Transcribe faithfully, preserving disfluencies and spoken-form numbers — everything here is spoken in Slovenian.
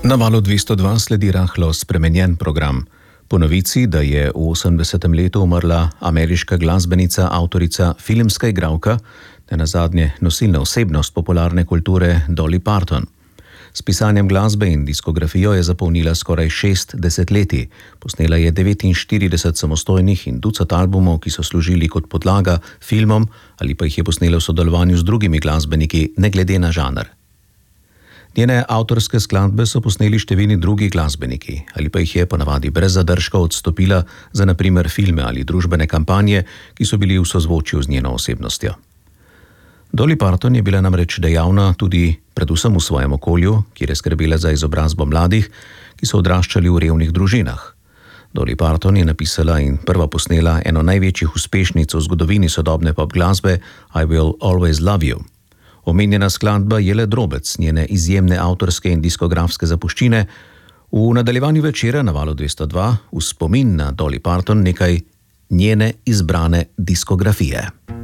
Na valu dvesto dva sledi rahlo spremenjen program. Po novici, da je v osemdesetem letu umrla ameriška glasbenica, avtorica, filmska igralka, nenazadnje nosilna osebnost popularne kulture Dolly Parton. S pisanjem glasbe in diskografijo je zapolnila skoraj šest desetletij. Posnela je devetinštirideset samostojnih in ducat albumov, ki so služili kot podlaga filmom, ali pa jih je posnela v sodelovanju z drugimi glasbeniki, ne glede na žanr. Njene avtorske skladbe so posneli številni drugi glasbeniki, ali pa jih je ponavadi brez zadržka odstopila za na primer filme ali družbene kampanje, ki so bili v sozvočju z njeno osebnostjo. Dolly Parton je bila namreč dejavna tudi predvsem v svojem okolju, kjer je skrbela za izobrazbo mladih, ki so odraščali v revnih družinah. Dolly Parton je napisala in prva posnela eno največjih uspešnic v zgodovini sodobne pop glasbe I Will Always Love You. Omenjena skladba je le drobec njene izjemne avtorske in diskografske zapuščine. V nadaljevanju večera na valu dvesto dva v spomin na Dolly Parton nekaj njene izbrane diskografije.